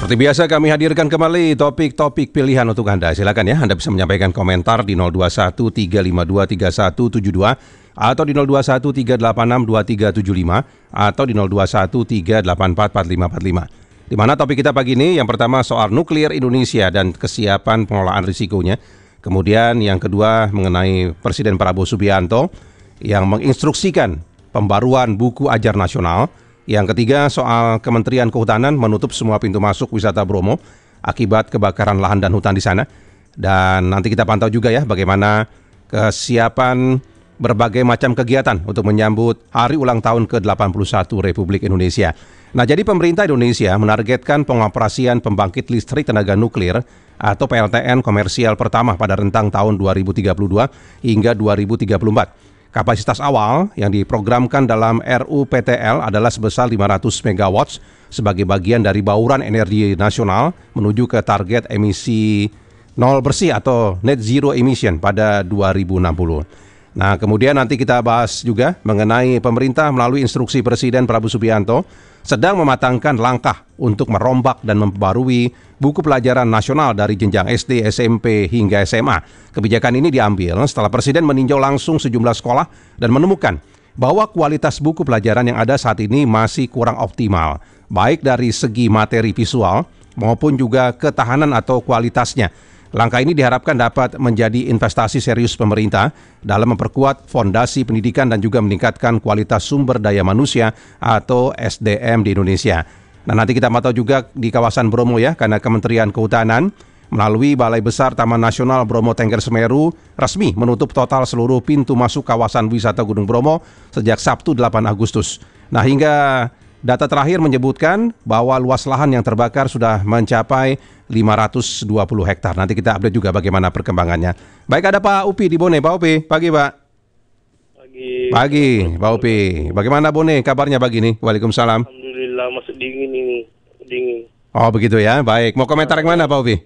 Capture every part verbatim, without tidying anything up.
Seperti biasa kami hadirkan kembali topik-topik pilihan untuk Anda. Silakan ya, Anda bisa menyampaikan komentar di nol dua satu tiga lima dua tiga satu tujuh dua atau di nol dua satu tiga delapan enam dua tiga tujuh lima atau di nol dua satu tiga delapan empat empat lima empat lima. Di mana topik kita pagi ini yang pertama soal nuklir Indonesia dan kesiapan pengelolaan risikonya. Kemudian yang kedua mengenai Presiden Prabowo Subianto yang menginstruksikan pembaruan buku ajar nasional. Yang ketiga soal Kementerian Kehutanan menutup semua pintu masuk wisata Bromo akibat kebakaran lahan dan hutan di sana. Dan nanti kita pantau juga ya bagaimana kesiapan berbagai macam kegiatan untuk menyambut hari ulang tahun ke delapan puluh satu Republik Indonesia. Nah, jadi pemerintah Indonesia menargetkan pengoperasian pembangkit listrik tenaga nuklir atau P L T N komersial pertama pada rentang tahun dua ribu tiga puluh dua hingga dua ribu tiga puluh empat. Kapasitas awal yang diprogramkan dalam R U P T L adalah sebesar lima ratus megawatt sebagai bagian dari bauran energi nasional menuju ke target emisi nol bersih atau net zero emission pada dua ribu enam puluh. Nah, kemudian nanti kita bahas juga mengenai pemerintah melalui instruksi Presiden Prabowo Subianto sedang mematangkan langkah untuk merombak dan memperbarui buku pelajaran nasional dari jenjang S D, S M P hingga S M A. Kebijakan ini diambil setelah Presiden meninjau langsung sejumlah sekolah dan menemukan bahwa kualitas buku pelajaran yang ada saat ini masih kurang optimal, baik dari segi materi visual maupun juga ketahanan atau kualitasnya. Langkah ini diharapkan dapat menjadi investasi serius pemerintah dalam memperkuat fondasi pendidikan dan juga meningkatkan kualitas sumber daya manusia atau S D M di Indonesia. Nah, nanti kita pantau juga di kawasan Bromo ya, karena Kementerian Kehutanan melalui Balai Besar Taman Nasional Bromo Tengger Semeru resmi menutup total seluruh pintu masuk kawasan wisata Gunung Bromo sejak Sabtu delapan Agustus. Nah, hingga data terakhir menyebutkan bahwa luas lahan yang terbakar sudah mencapai lima ratus dua puluh hektar. Nanti kita update juga bagaimana perkembangannya. Baik, ada Pak Upi di Bone. Pak Upi, pagi Pak. Pagi. Pagi, Pak Upi. Bagaimana Bone kabarnya pagi ini? Waalaikumsalam. Alhamdulillah, masih dingin ini. Dingin. Oh begitu ya, baik. Mau komentar yang mana Pak Upi?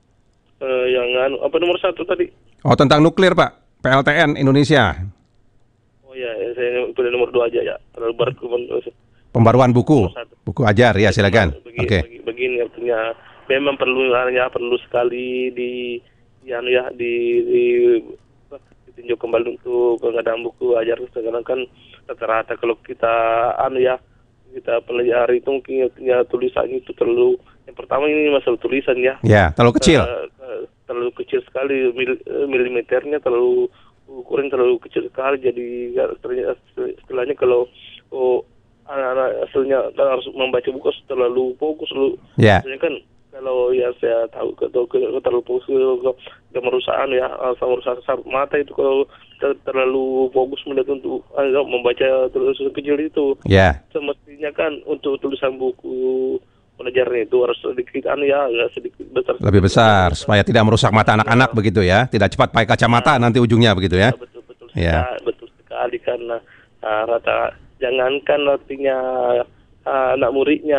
Uh, yang anu, apa nomor satu tadi? Oh, tentang nuklir Pak, P L T N Indonesia. Oh ya, saya pilih nomor dua aja ya. Terlalu ber Pembaruan buku, buku ajar ya, silakan. Begini, Oke. okay. Begini artinya memang perlu ya perlu sekali di yang ya di, di ditinjau kembali untuk pengadaan buku ajar. Sekarang kan rata-rata kalau kita anu ya kita pelajari itu mungkin ya, tulisan itu terlalu, yang pertama ini masalah tulisan ya. Ya, terlalu kecil. Uh, terlalu kecil sekali mil, milimeternya, terlalu ukuran terlalu kecil sekali. Jadi ternyata istilahnya kalau oh, anak-anak aslinya harus membaca buku terlalu fokus lu. Ya. Maksudnya kan kalau ya saya tahu kalau terlalu fokus ke merusak ya, sama merusak mata itu kalau terlalu fokus melihat untuk uh, membaca tulisan kecil itu. Ya. Semestinya kan untuk tulisan buku pelajaran itu harus sedikit anu ya, nggak sedikit besar. Lebih besar supaya tidak merusak mata anak-anak ya. Begitu ya. Tidak cepat pakai kacamata nah, nanti ujungnya begitu ya. Betul betul ya. sekali, betul sekali karena uh, rata jangankan artinya uh, anak muridnya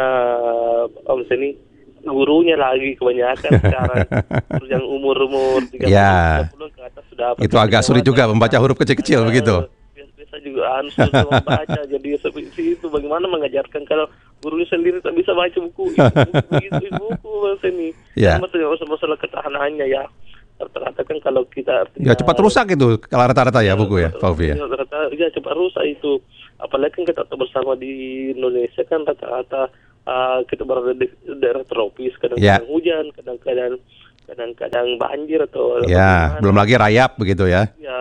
om um, sini gurunya lagi kebanyakan sekarang terus yang umur-umur tiga puluh ya. tiga puluh ke atas sudah itu agak sulit juga membaca huruf kecil-kecil uh, begitu. Biasa juga anu susah membaca jadi seperti itu bagaimana mengajarkan kalau gurunya sendiri tak bisa baca buku itu buku, buku, buku ini ya. Masalah, masalah ketahanannya ya rata-rata kan kalau kita artinya, ya cepat rusak itu kalau rata-rata ya, ya buku ya Pak Ufi ya. Rata-rata ya cepat rusak itu. Apalagi kan kita bersama di Indonesia kan rata-rata uh, kita berada di daerah tropis, kadang-kadang ya. Hujan, kadang-kadang kadang-kadang banjir atau ya, belum lagi rayap begitu ya. Ya,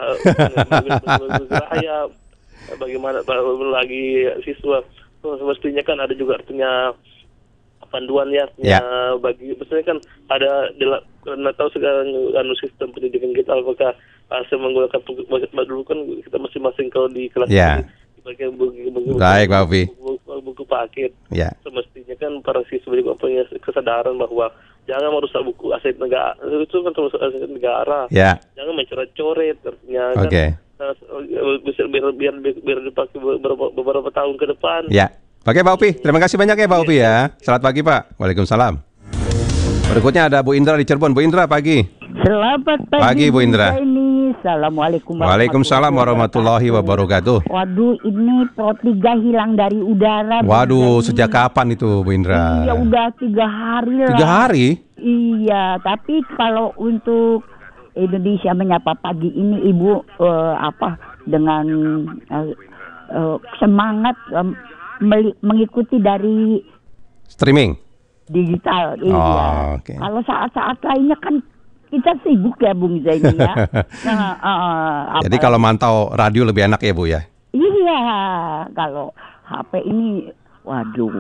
rayap. Bagaimana belum lagi siswa semestinya kan ada juga artinya panduan ya, ya. Bagi misalnya kan ada nggak tahu sekarang anu sistem pendidikan kita apakah saya menggunakan dulu kan kita masing-masing kalau di kelas ya. Bagian buku, buku, baik Pak Ufi. Buku, buku, buku paket. Ya. Semestinya kan para siswa juga punya kesadaran bahwa jangan merusak buku aset negara. Itu kan terus aset negara. Ya. Jangan mencoret-coret artinya okay. kan bisa biar biar biar, biar dipakai beberapa, beberapa tahun ke depan. Ya. Oke Pak Ufi, terima kasih banyak ya Pak Ufi ya. Selamat pagi Pak. Waalaikumsalam. Berikutnya ada Bu Indra di Cirebon. Bu Indra pagi. Selamat pagi, pagi Bu Indra. Ini Assalamualaikum Waalaikumsalam warahmatullahi wabarakatuh. Waduh, ini Pro tiga hilang dari udara. Waduh, Jadi, sejak kapan itu Bu Indra? Iya, udah tiga hari lah. Tiga hari? Iya, tapi kalau untuk Indonesia Menyapa Pagi ini Ibu uh, apa dengan uh, uh, semangat um, meli- mengikuti dari streaming digital. Oh, iya. okay. Kalau saat-saat lainnya kan kita sibuk ya Bung Zaini ya. Nah, uh, Jadi kalau mantau radio lebih enak ya Bu ya? Iya, kalau H P ini waduh.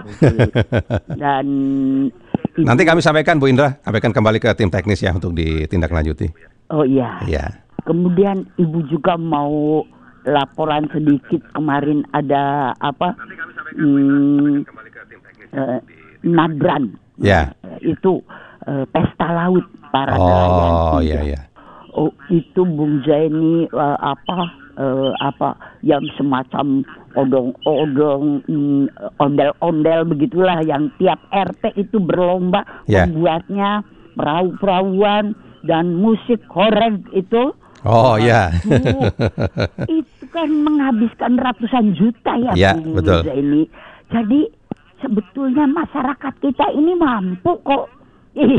Dan Ibu, nanti kami sampaikan Bu Indra, sampaikan kembali ke tim teknis ya untuk ditindaklanjuti. Oh iya. Iya. Kemudian Ibu juga mau laporan sedikit, kemarin ada apa? Hmm, uh, Nadran. Ya. Uh, itu uh, pesta laut para oh, nelayan. Oh iya iya. Oh itu Bung Zaini uh, apa uh, apa yang semacam odong-odong, mm, ondel-ondel begitulah yang tiap R T itu berlomba yeah. membuatnya perahu-perahuan dan musik horeg itu. Oh ya. Yeah. Itu kan menghabiskan ratusan juta ya yeah, Bung betul. Zaini. Jadi sebetulnya masyarakat kita ini mampu kok. iya,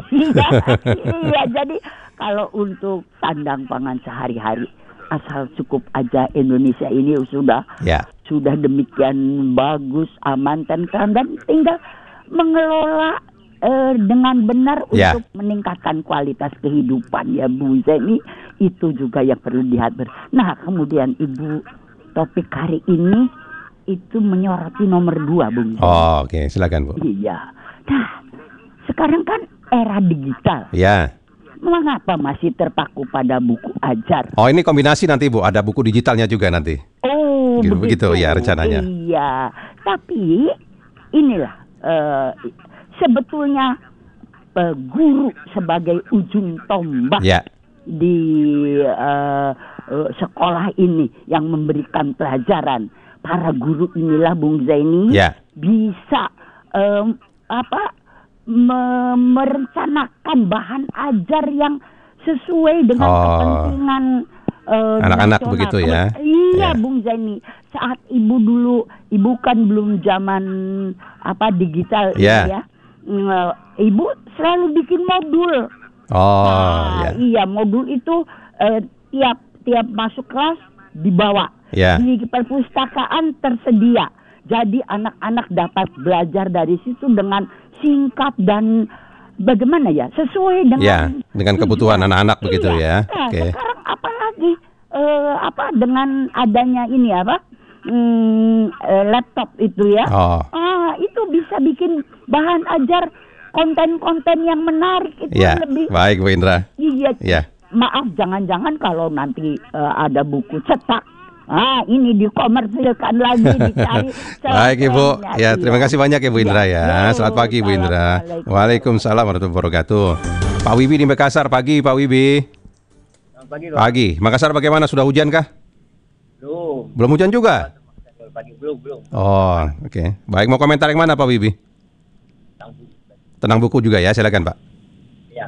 iya, jadi kalau untuk sandang pangan sehari-hari asal cukup aja Indonesia ini sudah ya. sudah demikian bagus, aman, tentram dan tinggal mengelola eh, dengan benar ya. untuk meningkatkan kualitas kehidupan ya Bu Zaini, itu juga yang perlu dihadir. Nah kemudian Ibu, topik hari ini itu menyoroti nomor dua Bung Zaini. Oh oke, okay. Silakan Bu. Iya. Nah sekarang kan era digital. Ya. Mengapa masih terpaku pada buku ajar? Oh ini kombinasi nanti Bu, ada buku digitalnya juga nanti. Oh gitu, begitu. begitu ya rencananya. Iya, tapi inilah uh, sebetulnya uh, guru sebagai ujung tombak ya. di uh, uh, sekolah ini yang memberikan pelajaran. Para guru inilah Bung Zaini ya. bisa um, apa? Me- merencanakan bahan ajar yang sesuai dengan oh. kepentingan uh, anak-anak nasional. begitu ya. Iya ya. Bung Zaini, saat Ibu dulu, Ibu kan belum zaman apa digital ya. ini ya. Uh, Ibu selalu bikin modul. Oh nah, ya. Iya, modul itu uh, tiap tiap masuk kelas dibawa. Ya. Di perpustakaan tersedia. Jadi anak-anak dapat belajar dari situ dengan singkat dan bagaimana ya, sesuai dengan ya, dengan kebutuhan tujuan. Anak-anak begitu iya. ya. Nah, okay. Sekarang apalagi uh, apa dengan adanya ini apa hmm, uh, laptop itu ya, oh. ah itu bisa bikin bahan ajar konten-konten yang menarik itu ya. lebih. Baik Bu Indra. Iya. Ya. Maaf, jangan-jangan kalau nanti uh, ada buku cetak. Ah, ini dikomersilkan lagi, dicari. Baik Ibu, ya terima kasih banyak ya Bu Indra ya. ya. Selamat pagi Bu Indra. Waalaikumsalam warahmatullahi wabarakatuh. Pak Wibi di Makassar, pagi Pak Wibi. Pagi, pagi. Makassar bagaimana? Sudah hujan kah? Belum. Belum hujan juga? Pagi belum belum. Oh, oke. Okay. Baik, mau komentar yang mana Pak Wibi? Tentang buku. Tentang buku juga ya, silakan Pak. Ya.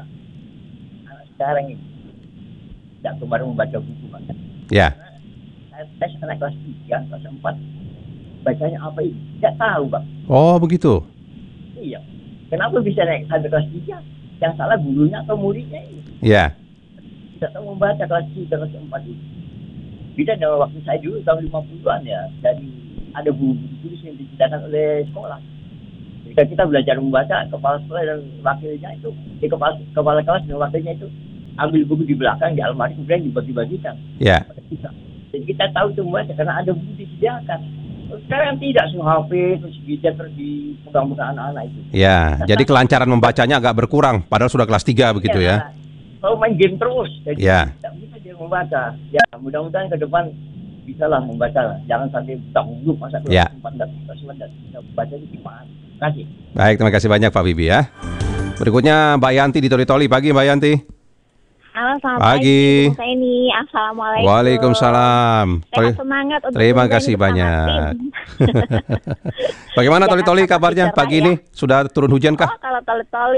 Sekarang ini tidak kemarin membaca buku Pak. Ya. Tes anak kelas tiga, kelas empat. Bacanya apa ini? Tidak tahu, Bang. Oh, begitu. Iya. Kenapa bisa naik sampai kelas tiga? Yang salah gurunya atau muridnya ini? Iya. Tidak tahu membaca kelas tiga, kelas empat ini. Beda dengan waktu saya dulu tahun lima puluhan ya. Jadi ada buku tulis yang disediakan oleh sekolah. Jika kita belajar membaca, kepala sekolah dan wakilnya itu, di kepala, kepala kelas dan wakilnya itu ambil buku di belakang, di almari, kemudian dibagi-bagikan. Iya. Jadi kita tahu itu membaca karena ada buku disediakan. Sekarang tidak, semua H P terus gadget terus dipegang-pegang anak-anak itu. Ya, jadi kelancaran membacanya agak berkurang, padahal sudah kelas tiga begitu ya. Kalau main game terus, jadi ya. tidak bisa dia membaca. Ya, mudah-mudahan ke depan bisalah membaca lah. Jangan sampai buta huruf masa kelas ya. empat dan kelas sembilan dan bisa membaca itu gimana. Terima kasih. Baik, terima kasih banyak Pak Bibi ya. Berikutnya Mbak Yanti di Toli-Toli. Pagi Mbak Yanti. Halo, selamat pagi. pagi. Ini Assalamualaikum. Waalaikumsalam. Sehat semangat untuk terima kasih banyak. Bagaimana Jakarta Toli-Toli kabarnya pagi ya. ini? Sudah turun hujan kah? Oh, kalau Toli-Toli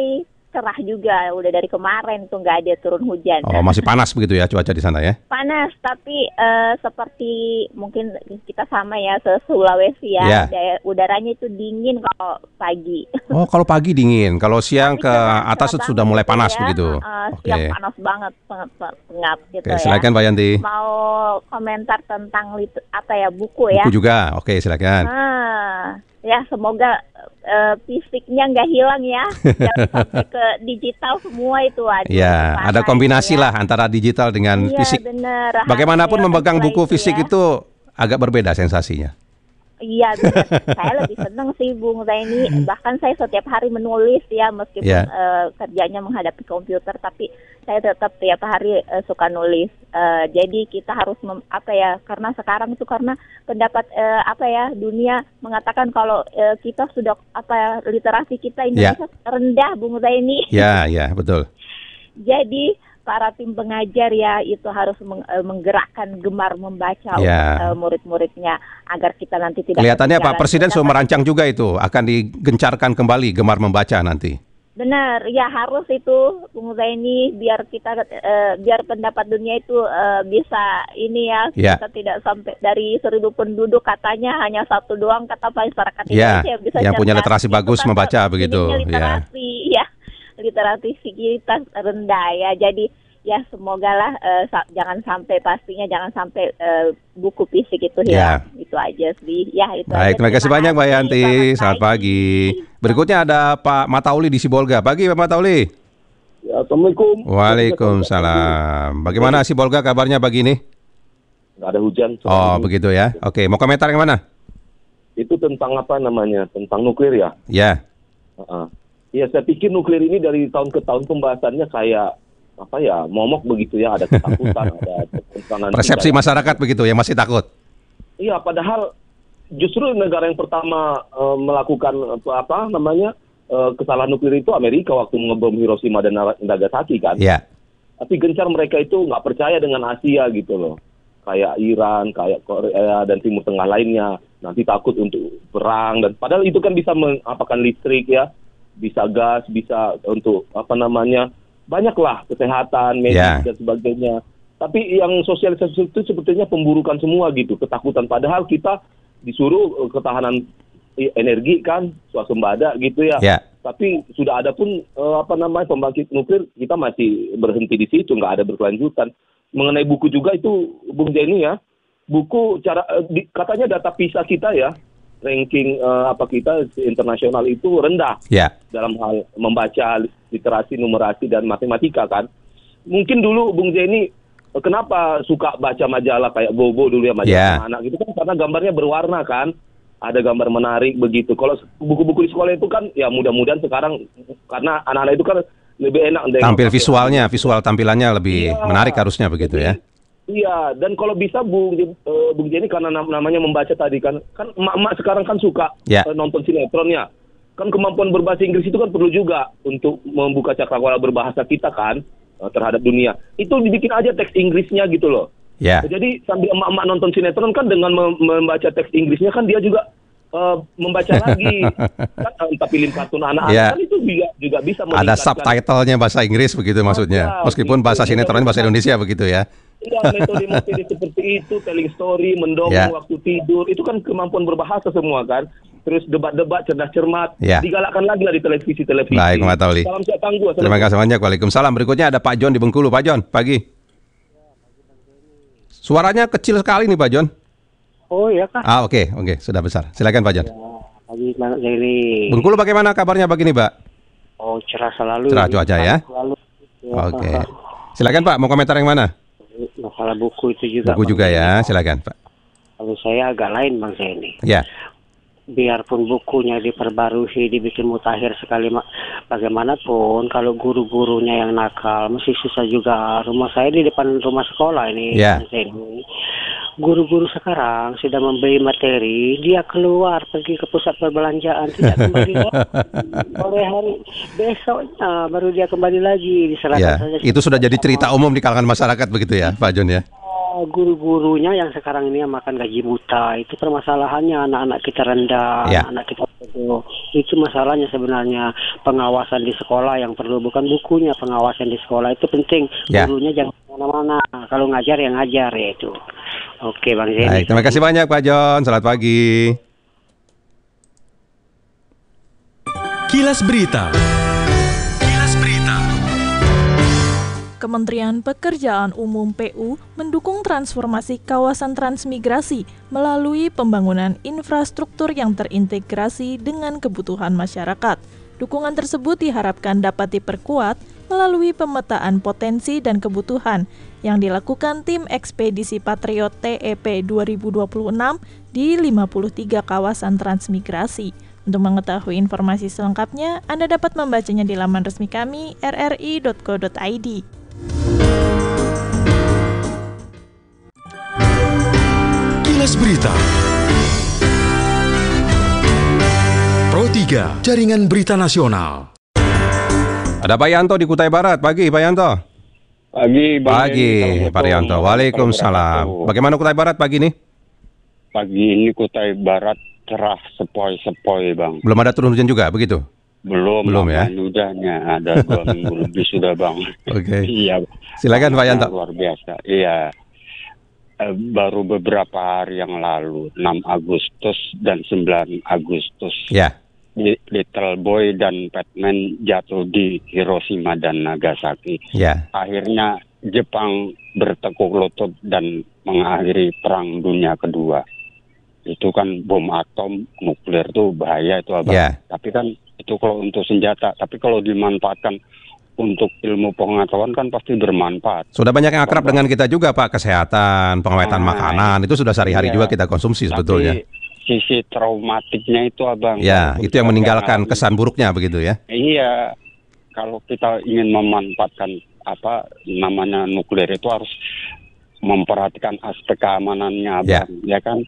cerah juga. Udah dari kemarin tuh nggak ada turun hujan. Oh, masih panas begitu ya cuaca di sana ya? Panas, tapi eh, seperti mungkin kita sama ya, se-Sulawesi ya. Yeah. Daya- udaranya itu dingin kalau pagi. Oh, kalau pagi dingin, kalau siang Tapi ke cerah- atas cerah itu sudah banget mulai gitu panas ya. begitu. Eh, Oke. siang panas banget, pengap, pengap gitu Oke, ya. silakan Pak Yanti. Mau komentar tentang lit- apa ya buku ya? Buku juga. Oke, silakan. Ah, ya semoga eh, fisiknya nggak hilang ya, jangan sampai ke digital semua itu aja. Ya, ada kombinasi lah antara digital dengan Iya, fisik. bener. Bagaimanapun Hasil memegang setelah buku itu fisik ya. itu agak berbeda sensasinya. Iya, bener. Saya lebih seneng sih Bung Zaini. Bahkan saya setiap hari menulis ya, meskipun Ya. eh, kerjanya menghadapi komputer, tapi saya tetap tiap hari eh, suka nulis. Eh, jadi kita harus mem- apa ya? Karena sekarang itu karena pendapat eh, apa ya dunia mengatakan kalau eh, kita sudah apa ya, literasi kita Indonesia rendah Bung Zaini. Ya, ya, betul. Jadi para tim pengajar ya itu harus meng- eh, menggerakkan gemar membaca Ya. untuk eh, murid-muridnya agar kita nanti tidak Kelihatannya Pak ketinggalan. Presiden sudah Pendapat- merancang juga itu, akan digencarkan kembali gemar membaca nanti. Benar, ya harus itu Bung Zaini biar kita eh, biar pendapat dunia itu eh, bisa ini ya, Ya. kita tidak sampai dari seribu penduduk katanya hanya satu doang kata masyarakat Ya, Indonesia bisa yang punya cerdas. literasi Itu bagus kan membaca minimnya begitu, ya. literasi ya. Literasi kita rendah ya. Jadi ya semoga lah eh, sa- jangan sampai pastinya jangan sampai eh, buku fisik itu hilang. Itu aja sih. Ya itu aja. Baik, terima kasih banyak Mbak Yanti. Selamat Selamat pagi. Berikutnya ada Pak Matauli di Sibolga. Pagi Pak Matauli. Ya, Assalamualaikum. Waalaikumsalam. Bagaimana Sibolga kabarnya pagi ini? Nggak ada hujan. Oh, ini. begitu ya. Oke, mau komentar yang mana? Itu tentang apa namanya? Tentang nuklir ya. Ya. Uh-uh. Ya, saya pikir nuklir ini dari tahun ke tahun pembahasannya kayak apa ya, momok begitu ya. Ada ketakutan, ada ketentangan. Persepsi masyarakat begitu yang masih takut. Iya, padahal justru negara yang pertama eh, melakukan apa, apa namanya eh, kesalahan nuklir itu Amerika waktu ngebom Hiroshima dan Nagasaki kan. Ya. Tapi gencar mereka itu nggak percaya dengan Asia gitu loh. Kayak Iran, kayak Korea dan Timur Tengah lainnya. Nanti takut untuk perang. Dan padahal itu kan bisa mengapakan listrik ya. Bisa gas, bisa untuk apa namanya. Banyaklah kesehatan, medis Ya. dan sebagainya. Tapi yang sosialisasi itu sepertinya pemburukan semua gitu. Ketakutan. Padahal kita disuruh eh, ketahanan eh, energi kan. Swasembada gitu ya. Ya. Tapi sudah ada pun eh, apa namanya pembangkit nuklir, kita masih berhenti di situ, nggak ada berkelanjutan. Mengenai buku juga itu Bung Jenny ya, buku cara eh, di, katanya data PISA kita ya, ranking eh, apa kita internasional itu rendah Ya. dalam hal membaca literasi, numerasi dan matematika kan. Mungkin dulu Bung Jenny eh, kenapa suka baca majalah kayak Bobo dulu ya, majalah Ya. anak gitu kan, karena gambarnya berwarna kan. Ada gambar menarik begitu. Kalau buku-buku di sekolah itu kan ya mudah-mudahan sekarang karena anak-anak itu kan lebih enak dengan Tampil pakai- visualnya, visual tampilannya lebih Iya. menarik harusnya begitu ya. Iya, dan kalau bisa Bung uh, Bung Jenny karena nam- namanya membaca tadi kan, kan emak-emak sekarang kan suka Ya. eh, nonton sinetron ya. Kan kemampuan berbahasa Inggris itu kan perlu juga untuk membuka cakrawala berbahasa kita kan eh, terhadap dunia. Itu dibikin aja teks Inggrisnya gitu loh. Ya. Jadi sambil emak-emak nonton sinetron kan dengan mem- membaca teks Inggrisnya kan dia juga eh, membaca lagi. Kan entah film kartun anak-anak Ya. kan itu juga juga bisa Ada meningkatkan. subtitlenya bahasa Inggris begitu maksudnya. Ada, Meskipun gitu. bahasa sinetronnya bahasa Indonesia begitu ya. Iya, metode-metode seperti itu, telling story, Ya. mendongeng waktu tidur, itu kan kemampuan berbahasa semua kan. Terus debat-debat cerdas cermat, Ya. digalakkan lagi lah di televisi-televisi. Baik, Pak Tauli. Salam sehat tangguh. Terima kasih banyak. Waalaikumsalam. Berikutnya ada Pak John di Bengkulu. Pak John, pagi. Suaranya kecil sekali nih Pak John. Oh iya kak. Ah oke, oke, sudah besar. Silakan Pak John. Pagi banget ini. Bengkulu bagaimana kabarnya pagi nih Pak? Oh cerah selalu. Cerah cuaca ya? Selalu. Ya, Oke. Pak. Silakan Pak, mau komentar yang mana? Masalah buku itu juga. Buku Bang juga Zaini. ya, silakan Pak. Kalau saya agak lain Bang Zaini. Ya. Biarpun bukunya diperbarui, dibikin mutakhir sekali, mak. Bagaimanapun kalau guru-gurunya yang nakal, masih susah juga. Rumah saya di depan rumah sekolah ini, Ya. Bang Zaini. Guru-guru sekarang sudah membeli materi, dia keluar pergi ke pusat perbelanjaan, tidak kembali lagi. Sore hari besoknya baru dia kembali lagi diserahkan Ya, saja. itu sudah jadi cerita umum di kalangan masyarakat begitu ya, Pak John ya. Guru-gurunya yang sekarang ini yang makan gaji buta, itu permasalahannya anak-anak kita rendah, Ya. anak kita Itu, itu masalahnya sebenarnya, pengawasan di sekolah yang perlu, bukan bukunya. Pengawasan di sekolah itu penting. Ya. Gurunya jangan kemana-mana. Kalau ngajar yang ngajar ya itu. Oke Bang Zeni. Baik, terima kasih banyak Pak John. Selamat pagi. Kilas Berita. Kilas Berita. Kementerian Pekerjaan Umum P U mendukung transformasi kawasan transmigrasi melalui pembangunan infrastruktur yang terintegrasi dengan kebutuhan masyarakat. Dukungan tersebut diharapkan dapat diperkuat melalui pemetaan potensi dan kebutuhan yang dilakukan tim Ekspedisi Patriot T E P dua ribu dua puluh enam di lima puluh tiga kawasan transmigrasi. Untuk mengetahui informasi selengkapnya, Anda dapat membacanya di laman resmi kami r r i dot co dot i d. Kilas Berita. Pro tiga, Jaringan Berita Nasional. Ada Pak Yanto di Kutai Barat. Pagi Pak Yanto. Pagi, Bang Pagi Denny. Pak Yanto. Waalaikumsalam. Bagaimana Kutai Barat pagi ini? Pagi ini Kutai Barat cerah sepoi-sepoi, Bang. Belum ada turun hujan juga begitu? Belum, Belum ya? Udahnya ada dua minggu lebih sudah, Bang. Oke. Iya. Silakan Pak Yanto. Luar biasa. Iya. Eh, baru beberapa hari yang lalu, enam Agustus dan sembilan Agustus. Ya. Little Boy dan Batman jatuh di Hiroshima dan Nagasaki. Ya. Akhirnya Jepang bertekuk lutut dan mengakhiri Perang Dunia Kedua. Itu kan bom atom nuklir itu bahaya itu Abang. Ya. Tapi kan itu kalau untuk senjata, tapi kalau dimanfaatkan untuk ilmu pengetahuan kan pasti bermanfaat. Sudah banyak yang akrab dengan kita juga Pak, kesehatan, pengawetan Nah, makanan, itu sudah sehari-hari iya. juga kita konsumsi sebetulnya. Tapi sisi traumatiknya itu Abang. Ya, itu yang meninggalkan Jangan- kesan buruknya begitu ya. Iya, kalau kita ingin memanfaatkan apa namanya nuklir itu harus memperhatikan aspek keamanannya, Abang. Ya kan,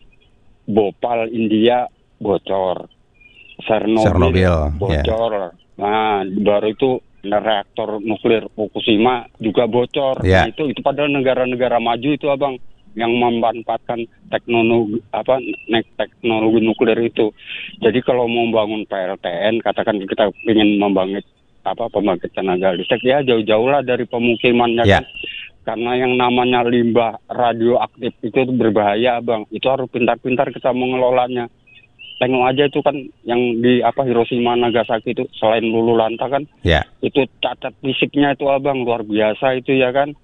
Bhopal India bocor, Chernobyl, Chernobyl, bocor. Nah, baru itu reaktor nuklir Fukushima juga bocor. Ya. Nah, itu itu padahal negara-negara maju itu Abang yang memanfaatkan teknologi apa nek- teknologi nuklir itu. Jadi kalau mau membangun P L T N, katakan kita ingin membangun apa pembangkit tenaga listrik, ya jauh-jauh lah dari pemukiman ya Ya. kan. Karena yang namanya limbah radioaktif itu berbahaya, Bang. Itu harus pintar-pintar kita mengelolanya. Tengok aja itu kan yang di apa Hiroshima Nagasaki itu, selain lulu lanta kan, Ya. itu cacat fisiknya itu Abang luar biasa itu ya kan.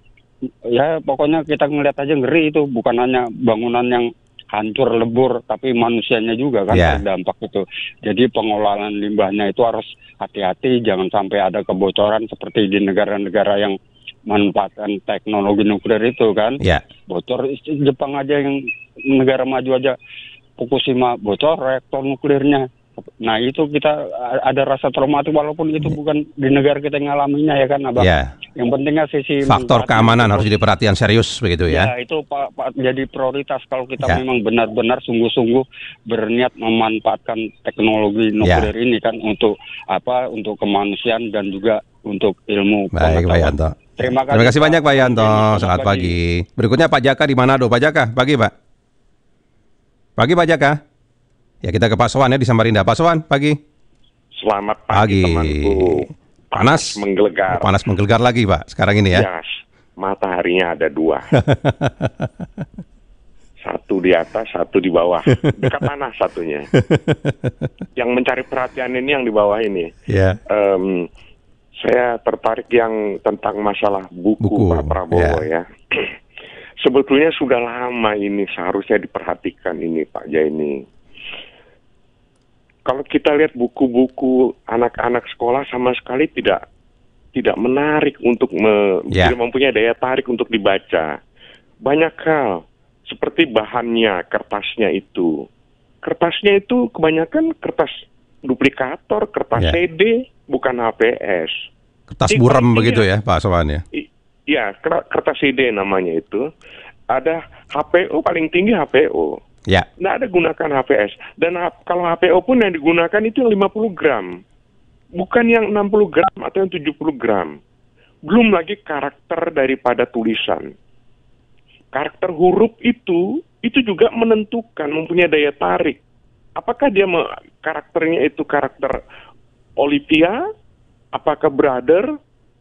Ya pokoknya kita ngeliat aja ngeri itu, bukan hanya bangunan yang hancur lebur, tapi manusianya juga kan Ya. terdampak itu. Jadi pengelolaan limbahnya itu harus hati-hati, jangan sampai ada kebocoran seperti di negara-negara yang manfaatkan teknologi nuklir itu kan. Ya. Bocor Jepang aja yang negara maju aja, Fukushima bocor reaktor nuklirnya. Nah itu kita ada rasa traumatik walaupun itu bukan di negara kita yang ngalaminya ya kan Abang. Ya. Yang pentingnya sisi Faktor manfaatnya keamanan itu- harus jadi perhatian serius begitu Ya, ya. itu Pak, Pak jadi prioritas kalau kita Ya. memang benar-benar sungguh-sungguh berniat memanfaatkan teknologi nuklir Ya. ini kan untuk apa? Untuk kemanusiaan dan juga untuk ilmu Baik Pak pengetahuan. Yanto. Terima kasih, Terima kasih Pak. banyak Pak Yanto. Selamat Selamat pagi. pagi. Berikutnya Pak Jaka di Manado. Pak Jaka, pagi Pak. Pagi Pak Jaka. Ya kita ke Pak Sowan ya di Samarinda. Pak Sowan, pagi. Selamat Pagi. pagi, temanku. Panas menggelegar. Panas menggelegar lagi Pak sekarang ini ya. Yes, mataharinya ada dua. Satu di atas, satu di bawah. Dekat tanah satunya. Yang mencari perhatian ini yang di bawah ini. Ya. Em, saya tertarik yang tentang masalah buku, Buku, Pak Prabowo ya. Sebetulnya sudah lama ini seharusnya diperhatikan ini Pak Jaini. Kalau kita lihat buku-buku anak-anak sekolah sama sekali tidak tidak menarik untuk me, Ya. tidak mempunyai daya tarik untuk dibaca. Banyak hal seperti bahannya, kertasnya itu. Kertasnya itu kebanyakan kertas duplikator, kertas Ya. C D, bukan H P S. Kertas Jadi buram paling begitu tidak- ya Pak Sowan ya. I- Ya, ker- kertas C D namanya itu. Ada H P O, paling tinggi H P O. Ya. Nggak ada gunakan H P S. Dan ha- kalau H P O pun yang digunakan itu yang lima puluh gram. Bukan yang enam puluh gram atau yang tujuh puluh gram. Belum lagi karakter daripada tulisan. Karakter huruf itu, itu juga menentukan, mempunyai daya tarik. apakah dia me- karakternya itu karakter Olivia, apakah brother,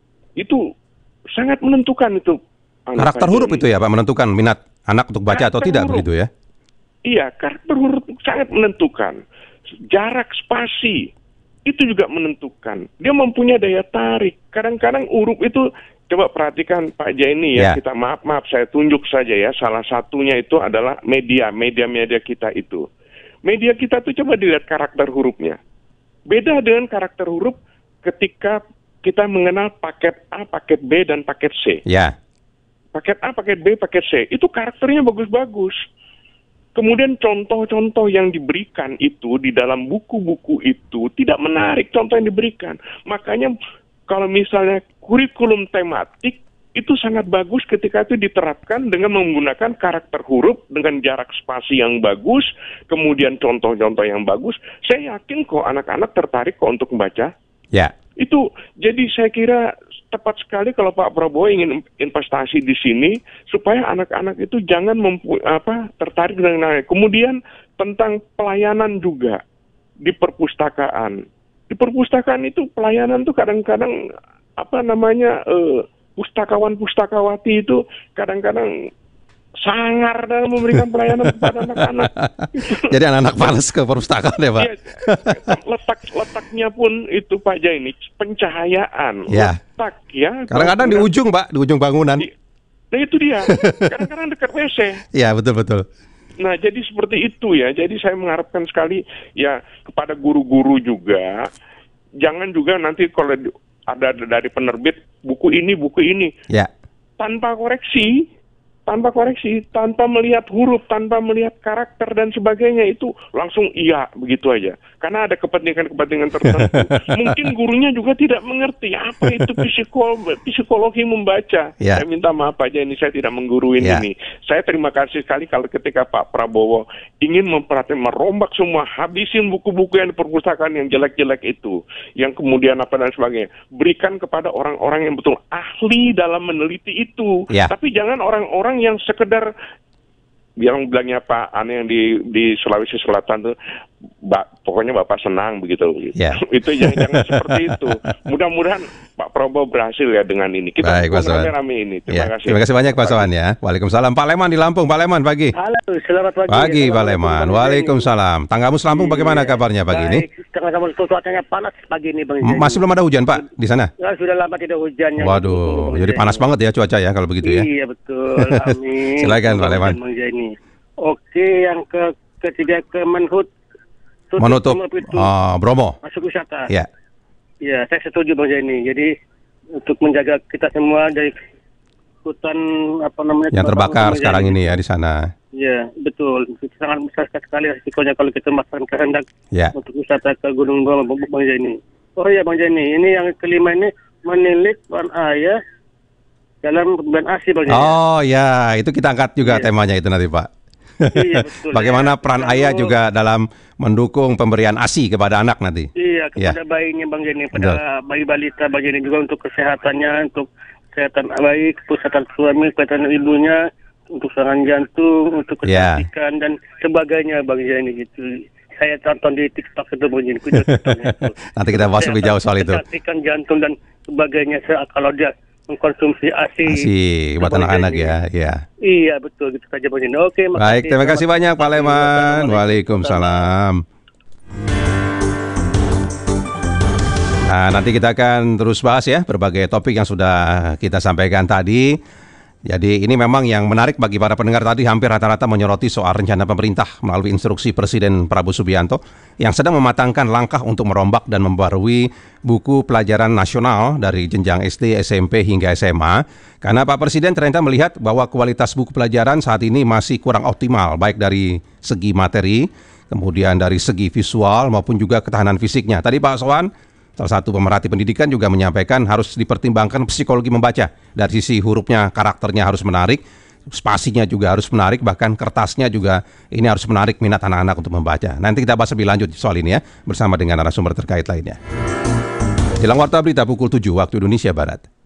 itu sangat menentukan itu. Karakter huruf itu ya Pak, menentukan minat anak untuk baca karakter atau tidak huruf. Begitu ya? Iya, karakter huruf sangat menentukan. Jarak spasi itu juga menentukan. Dia mempunyai daya tarik. Kadang-kadang huruf itu, coba perhatikan Pak Jaini ya, yeah. kita maaf-maaf saya tunjuk saja ya, salah satunya itu adalah media, media-media kita itu. Media kita tuh coba dilihat karakter hurufnya. Beda dengan karakter huruf ketika kita mengenal paket A, paket B, dan paket C. Ya. Yeah. Paket A, paket B, paket C, itu karakternya bagus-bagus. Kemudian contoh-contoh yang diberikan itu di dalam buku-buku itu tidak menarik contoh yang diberikan. Makanya kalau misalnya kurikulum tematik itu sangat bagus ketika itu diterapkan dengan menggunakan karakter huruf dengan jarak spasi yang bagus, kemudian contoh-contoh yang bagus. Saya yakin kok anak-anak tertarik kok untuk membaca. Ya. Itu jadi saya kira tepat sekali kalau Pak Prabowo ingin investasi di sini supaya anak-anak itu jangan mempu- apa tertarik dengan. Kemudian tentang pelayanan juga di perpustakaan. Di perpustakaan itu pelayanan tuh kadang-kadang apa namanya eh, pustakawan-pustakawati itu kadang-kadang sangar dalam memberikan pelayanan kepada anak-anak. Jadi anak-anak males ke perpustakaan ya Pak? Ya, letak-letaknya pun itu Pak Jaini, pencahayaan, ya. letak ya. Kadang-kadang di ujung Pak, di ujung bangunan. Di, nah itu dia, kadang-kadang dekat W C. Iya betul-betul. Nah jadi seperti itu ya, jadi saya mengharapkan sekali ya kepada guru-guru juga, jangan juga nanti kalau ada dari penerbit buku ini, buku ini, ya. tanpa koreksi, tanpa koreksi, tanpa melihat huruf, tanpa melihat karakter dan sebagainya, itu langsung iya begitu aja. Karena ada kepentingan-kepentingan tertentu. Mungkin gurunya juga tidak mengerti apa itu psikologi, psikologi membaca. Ya. Saya minta maaf aja ini saya tidak mengguruin ya. ini. Saya terima kasih sekali kalau ketika Pak Prabowo ingin memperhatikan, merombak semua, habisin buku-buku yang di perpustakaan yang jelek-jelek itu, yang kemudian apa dan sebagainya. Berikan kepada orang-orang yang betul ahli dalam meneliti itu. Ya. Tapi jangan orang-orang yang sekedar yang bilangnya Pak Ane yang di di Sulawesi Selatan tuh, Mbak, pokoknya Bapak senang begitu. Yeah. Itu jangan, jangan seperti itu. Mudah-mudahan Pak Prabowo berhasil ya dengan ini. Kita rame-rame ini. Terima ya. kasih. Terima kasih banyak Pak Sowan ya. Waalaikumsalam. Pak Leman di Lampung. Pak Leman pagi. Halo, selamat pagi. Pagi Pak Leman. Waalaikumsalam. Tanggamus Lampung bagaimana kabarnya pagi ini? Tanggamus cuacanya panas pagi ini Bang. Masih belum ada hujan Pak di sana? Ya, sudah lama tidak hujan. Waduh, jadi panas banget ya cuaca ya kalau begitu ya. Iya betul. Amin. Silakan Pak Leman. Oke, yang ke ketiga ke Menhut menutup uh, Bromo masuk wisata. Ya. Ya, saya setuju Bang Jaini. Jadi untuk menjaga kita semua dari hutan apa namanya yang terbakar sekarang ini ya di sana. Ya, betul. Itu sangat besar sekali risikonya kalau kita memaksakan kehendak ya. untuk wisata ke Gunung Bromo Bang Jaini. Oh iya Bang Jaini, ini yang kelima ini menilik peran ayah dalam perubahan A S I Bang Jaini. Oh ya, itu kita angkat juga ya. Temanya itu nanti Pak. Iya, betul, bagaimana ya. peran Lalu, ayah juga dalam mendukung pemberian A S I kepada anak nanti? Iya, kepada ya. bayinya Bang Jenny, pada bayi balita Bang Jenny juga untuk kesehatannya, untuk kesehatan bayi, kesehatan suami, kesehatan ibunya, untuk serangan jantung, untuk kecantikan ya. Dan sebagainya Bang Jenny gitu. Saya tonton di TikTok itu Bang Jenny. Nanti kita bahas lebih jauh soal itu. Kecantikan jantung dan sebagainya kalau dia mengkonsumsi A S I. A S I buat anak-anak ya, ya. Iya betul gitu saja Bang Jenny. Oke, makasih. Baik, terima kasih banyak Pak Leman. Waalaikumsalam. Nah, nanti kita akan terus bahas ya berbagai topik yang sudah kita sampaikan tadi. Jadi ini memang yang menarik bagi para pendengar tadi, hampir rata-rata menyoroti soal rencana pemerintah melalui instruksi Presiden Prabowo Subianto yang sedang mematangkan langkah untuk merombak dan membarui buku pelajaran nasional dari jenjang S D, S M P hingga S M A. Karena Pak Presiden ternyata melihat bahwa kualitas buku pelajaran saat ini masih kurang optimal, baik dari segi materi, kemudian dari segi visual maupun juga ketahanan fisiknya. Tadi Pak Sowan, salah satu pemerhati pendidikan, juga menyampaikan harus dipertimbangkan psikologi membaca. Dari sisi hurufnya, karakternya harus menarik, spasinya juga harus menarik, bahkan kertasnya juga ini harus menarik minat anak-anak untuk membaca. Nanti kita bahas lebih lanjut soal ini ya, bersama dengan narasumber terkait lainnya. Jelang Warta Berita pukul tujuh waktu Indonesia Barat.